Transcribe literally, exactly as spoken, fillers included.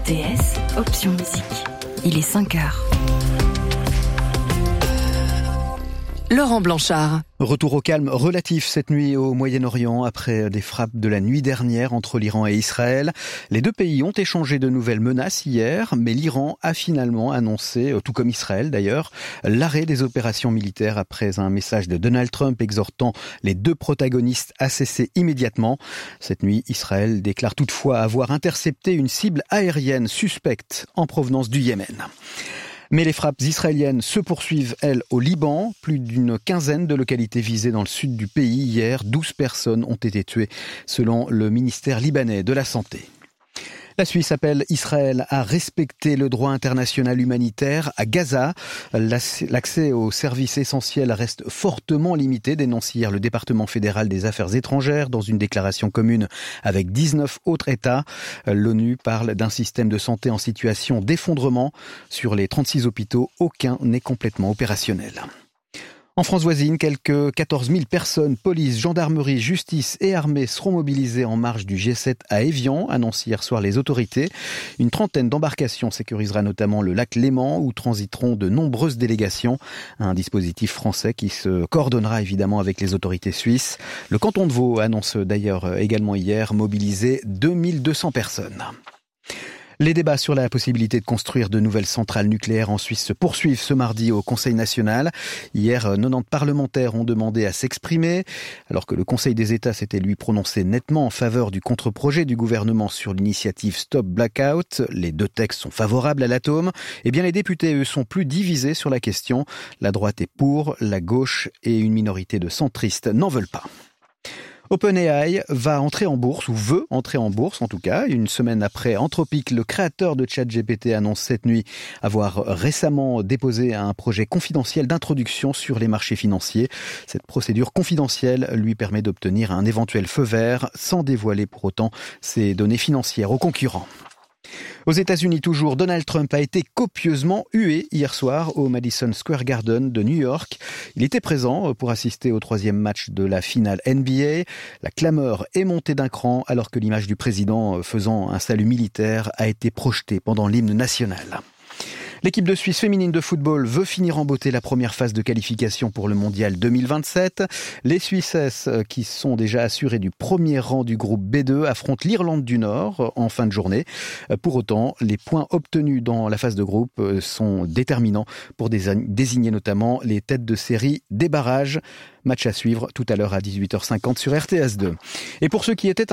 T S, option musique. Il est cinq heures. Laurent Blanchard. Retour au calme relatif cette nuit au Moyen-Orient après des frappes de la nuit dernière entre l'Iran et Israël. Les deux pays ont échangé de nouvelles menaces hier, mais l'Iran a finalement annoncé, tout comme Israël d'ailleurs, l'arrêt des opérations militaires après un message de Donald Trump exhortant les deux protagonistes à cesser immédiatement. Cette nuit, Israël déclare toutefois avoir intercepté une cible aérienne suspecte en provenance du Yémen. Mais les frappes israéliennes se poursuivent, elles, au Liban. Plus d'une quinzaine de localités visées dans le sud du pays. Hier, douze personnes ont été tuées, selon le ministère libanais de la Santé. La Suisse appelle Israël à respecter le droit international humanitaire à Gaza. L'accès aux services essentiels reste fortement limité, dénonce hier le département fédéral des affaires étrangères dans une déclaration commune avec dix-neuf autres États. L'ONU parle d'un système de santé en situation d'effondrement. Sur les trente-six hôpitaux, aucun n'est complètement opérationnel. En France voisine, quelques quatorze mille personnes, police, gendarmerie, justice et armée seront mobilisées en marge du G sept à Évian, annoncent hier soir les autorités. Une trentaine d'embarcations sécurisera notamment le lac Léman où transiteront de nombreuses délégations. Un dispositif français qui se coordonnera évidemment avec les autorités suisses. Le canton de Vaud annonce d'ailleurs également hier mobiliser deux mille deux cents personnes. Les débats sur la possibilité de construire de nouvelles centrales nucléaires en Suisse se poursuivent ce mardi au Conseil national. Hier, quatre-vingt-dix parlementaires ont demandé à s'exprimer, alors que le Conseil des États s'était lui prononcé nettement en faveur du contre-projet du gouvernement sur l'initiative Stop Blackout. Les deux textes sont favorables à l'atome. Eh bien, les députés, eux, sont plus divisés sur la question. La droite est pour, la gauche et une minorité de centristes n'en veulent pas. OpenAI va entrer en bourse, ou veut entrer en bourse en tout cas. Une semaine après Anthropic, le créateur de ChatGPT annonce cette nuit avoir récemment déposé un projet confidentiel d'introduction sur les marchés financiers. Cette procédure confidentielle lui permet d'obtenir un éventuel feu vert sans dévoiler pour autant ses données financières aux concurrents. Aux États-Unis toujours, Donald Trump a été copieusement hué hier soir au Madison Square Garden de New York. Il était présent pour assister au troisième match de la finale N B A. La clameur est montée d'un cran alors que l'image du président faisant un salut militaire a été projetée pendant l'hymne national. L'équipe de Suisse féminine de football veut finir en beauté la première phase de qualification pour le mondial deux mille vingt-sept. Les Suissesses, qui sont déjà assurées du premier rang du groupe B deux, affrontent l'Irlande du Nord en fin de journée. Pour autant, les points obtenus dans la phase de groupe sont déterminants pour désigner notamment les têtes de série des barrages. Match à suivre tout à l'heure à dix-huit heures cinquante sur R T S deux. Et pour ceux qui étaient